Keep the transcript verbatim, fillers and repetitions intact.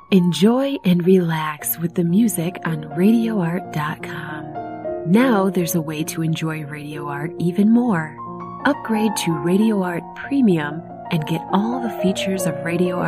Enjoy and relax with the music on radio art dot com. Now there's a way to enjoy Radio Art even more. Upgrade to Radio Art Premium and get all the features of Radio Art